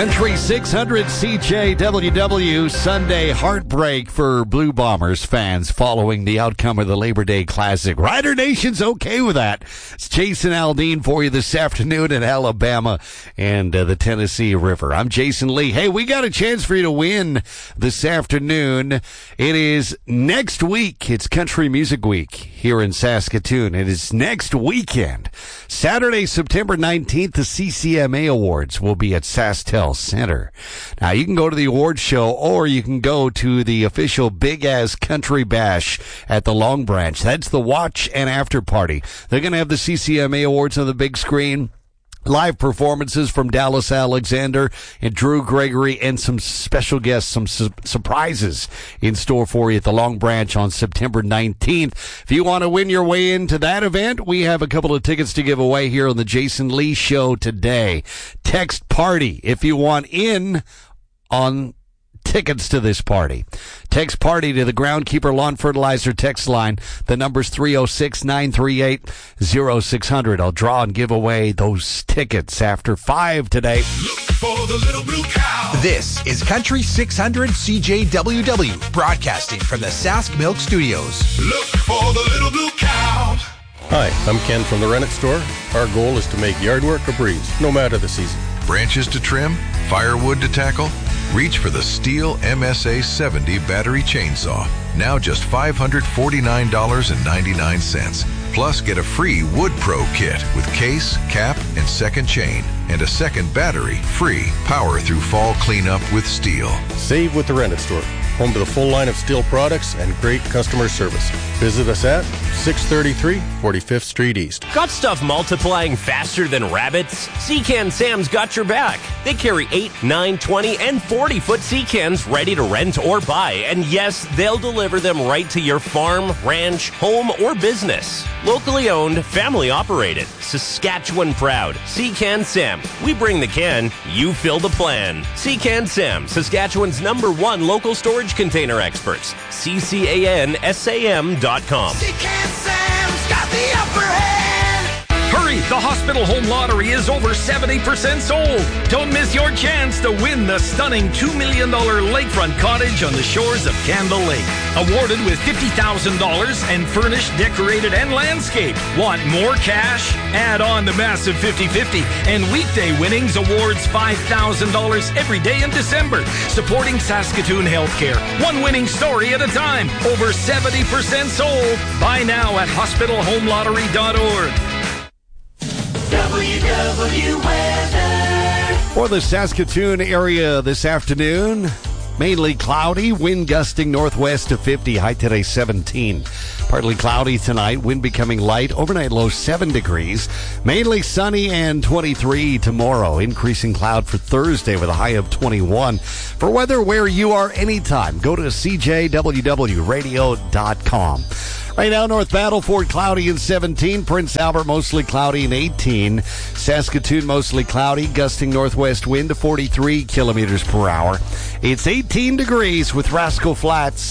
Country 600 CJWW Sunday heartbreak for Blue Bombers fans following the outcome of the Labor Day Classic. Rider Nation's okay with that. It's Jason Aldean for you this afternoon in Alabama and the Tennessee River. I'm Jason Lee. Hey, we got a chance for you to win this afternoon. It is next week. It's Country Music Week here in Saskatoon. It is next weekend. Saturday, September 19th, the CCMA Awards will be at SaskTel Center. Now, you can go to the awards show or you can go to the official Big Ass Country Bash at the Long Branch. That's the watch and after party. They're going to have the CCMA Awards on the big screen. Live performances from Dallas Alexander and Drew Gregory and some special guests, some surprises in store for you at the Long Branch on September 19th. If you want to win your way into that event, we have a couple of tickets to give away here on the Jason Lee Show today. Text PARTY if you want in on tickets to this party. Text PARTY to the Groundkeeper Lawn Fertilizer text line. The number's 306-938-0600. I'll draw and give away those tickets after 5 today. Look for the little blue cow. This is Country 600 CJWW, broadcasting from the Sask Milk Studios. Look for the little blue cow. Hi, I'm Ken from the Rennet Store. Our goal is to make yard work a breeze, no matter the season. Branches to trim, firewood to tackle? Reach for the Stihl MSA 70 battery chainsaw. Now just $549.99. Plus, get a free Wood Pro kit with case, cap, and second chain. And a second battery free. Power through fall cleanup with Stihl. Save with the Rennet Store. Home to the full line of Stihl products and great customer service. Visit us at 633 45th Street East. Got stuff multiplying faster than rabbits? Sea-Can Sam's got your back. They carry 8, 9, 20, and 40-foot sea cans ready to rent or buy. And yes, they'll deliver them right to your farm, ranch, home, or business. Locally owned, family operated, Saskatchewan proud. Sea-Can Sam. We bring the can, you fill the plan. Sea-Can Sam, Saskatchewan's #1 local storage container experts. CCANSAM.com. Sea-Can Sam's got the upper hand. Hurry! The Hospital Home Lottery is over 70% sold. Don't miss your chance to win the stunning $2 million lakefront cottage on the shores of Campbell Lake. Awarded with $50,000 and furnished, decorated, and landscaped. Want more cash? Add on the massive 50-50 and weekday winnings awards $5,000 every day in December. Supporting Saskatoon Healthcare. One winning story at a time. Over 70% sold. Buy now at hospitalhomelottery.org. WW weather. For the Saskatoon area this afternoon, mainly cloudy, wind gusting northwest to 50, high today 17. Partly cloudy tonight, wind becoming light, overnight low 7 degrees. Mainly sunny and 23 tomorrow. Increasing cloud for Thursday with a high of 21. For weather where you are anytime, go to CJWWradio.com. Right now, North Battleford, cloudy and 17. Prince Albert, mostly cloudy and 18. Saskatoon, mostly cloudy, gusting northwest wind to 43 kilometers per hour. It's 18 degrees with Rascal Flats.